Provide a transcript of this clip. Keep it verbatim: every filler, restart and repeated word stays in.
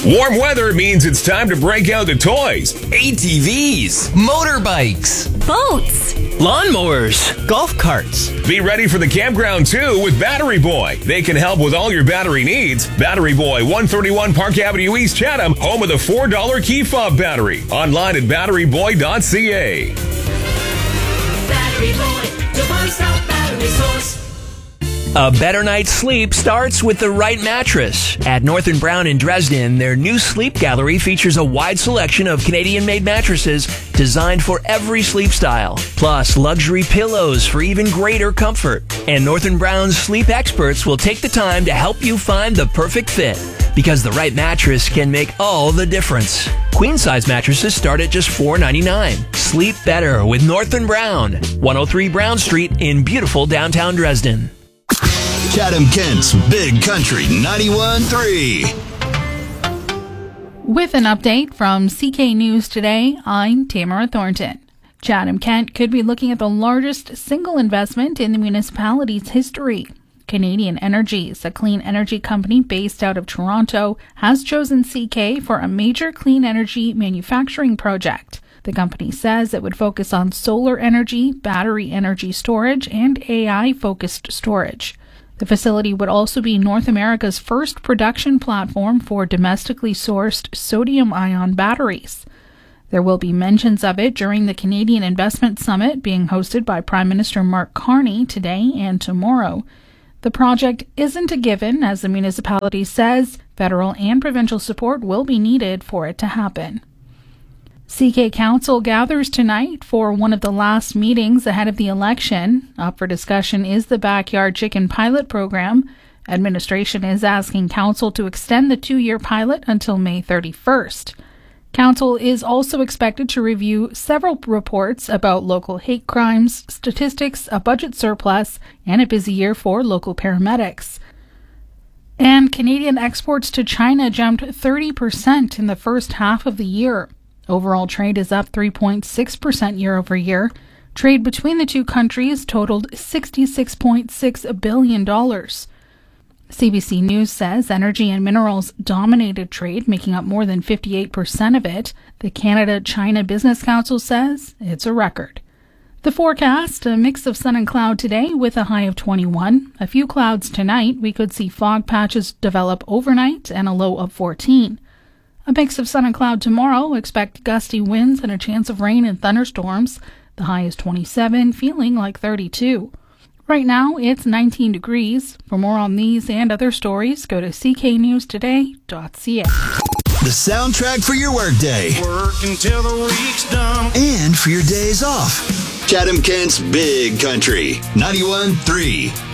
Warm weather means it's time to break out the toys. A T Vs, motorbikes, boats, lawnmowers, golf carts. Be ready for the campground too with Battery Boy. They can help with all your battery needs. Battery Boy, one thirty-one Park Avenue East, Chatham, home of the four dollar key fob battery. Online at battery boy dot c a. Battery Boy, your one-stop battery source. A better night's sleep starts with the right mattress. At North and Brown in Dresden, their new sleep gallery features a wide selection of Canadian-made mattresses designed for every sleep style, plus luxury pillows for even greater comfort. And North and Brown's sleep experts will take the time to help you find the perfect fit, because the right mattress can make all the difference. Queen-size mattresses start at just four ninety-nine. Sleep better with North and Brown, one oh three Brown Street in beautiful downtown Dresden. Chatham Kent's Big Country ninety-one point three. With an update from C K News Today, I'm Tamara Thornton. Chatham Kent could be looking at the largest single investment in the municipality's history. Canadian Energies, a clean energy company based out of Toronto, has chosen C K for a major clean energy manufacturing project. The company says it would focus on solar energy, battery energy storage, and A I-focused storage. The facility would also be North America's first production platform for domestically sourced sodium-ion batteries. There will be mentions of it during the Canadian Investment Summit being hosted by Prime Minister Mark Carney today and tomorrow. The project isn't a given, as the municipality says federal and provincial support will be needed for it to happen. C K Council gathers tonight for one of the last meetings ahead of the election. Up for discussion is the Backyard Chicken Pilot Program. Administration is asking Council to extend the two-year pilot until May thirty-first. Council is also expected to review several reports about local hate crimes, statistics, a budget surplus, and a busy year for local paramedics. And Canadian exports to China jumped thirty percent in the first half of the year. Overall trade is up three point six percent year over year. Trade between the two countries totaled sixty-six point six billion dollars. C B C News says energy and minerals dominated trade, making up more than fifty-eight percent of it. The Canada-China Business Council says it's a record. The forecast, a mix of sun and cloud today with a high of twenty-one. A few clouds tonight. We could see fog patches develop overnight and a low of fourteen. A mix of sun and cloud tomorrow. Expect gusty winds and a chance of rain and thunderstorms. The high is twenty-seven, feeling like thirty-two. Right now, it's nineteen degrees. For more on these and other stories, go to c k news today dot c a. The soundtrack for your workday. Work until the week's done. And for your days off. Chatham Kent's Big Country ninety-one point three.